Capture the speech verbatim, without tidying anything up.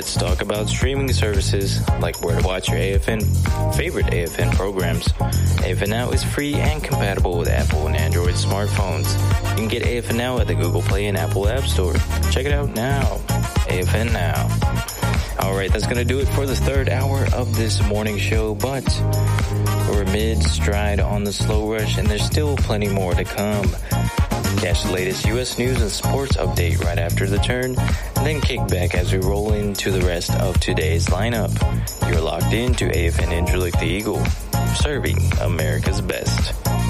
let's talk about streaming services like where to watch your A F N favorite A F N programs. A F N Now is free and compatible with Apple and Android smartphones. You can get A F N Now at the Google Play and Apple App Store. Check it out now. A F N Now. All right, that's going to do it for the third hour of this morning show, but we're mid-stride on the slow rush, and there's still plenty more to come. Catch the latest U S news and sports update right after the turn, and then kick back as we roll into the rest of today's lineup. You're locked into A F N Interlick the Eagle, serving America's best.